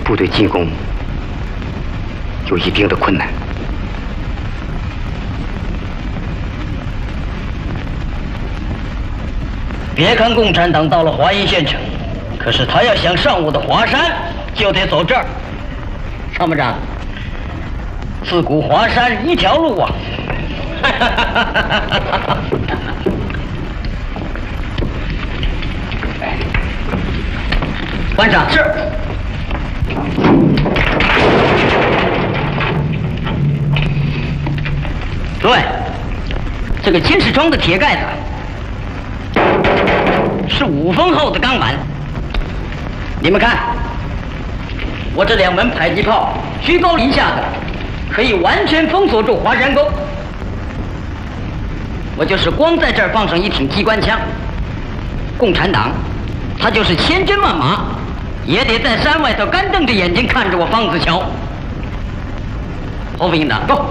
部队进攻有一定的困难。 别看共产党到了华阴县城，可是他要想上我的华山，就得走这儿。参谋长，自古华山一条路啊！班长是。诸位，这个监视窗的铁盖子是5分厚的钢板，你们看，我这2门迫击炮居高临下的，可以完全封锁住华山沟。我就是光在这儿放上一挺机关枪，共产党他就是千军万马，也得在山外头干瞪着眼睛看着我方子桥。侯副营长，走！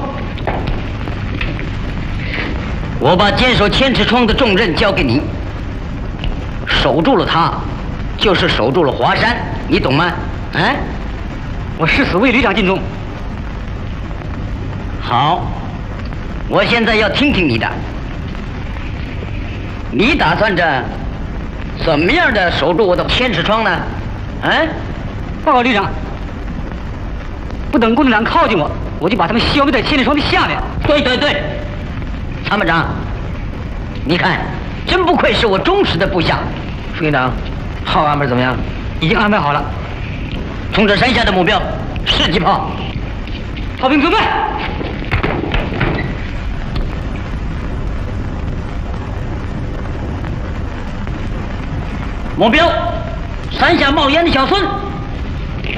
我把坚守千尺窗的重任交给你，守住了它，就是守住了华山，你懂吗？哎， 我誓死为旅长尽忠。 好，我现在要听听你的，你打算着怎么样的守住我的千尺窗呢？哎， 报告旅长，不等共产党靠近我，我就把他们消灭在千尺窗的下面。 对对对，参谋长，你看，真不愧是我忠实的部下。 副营长，炮安排怎么样？已经安排好了。 冲着山下的目标，试击炮。 炮兵准备。 目标，山下冒烟的小孙。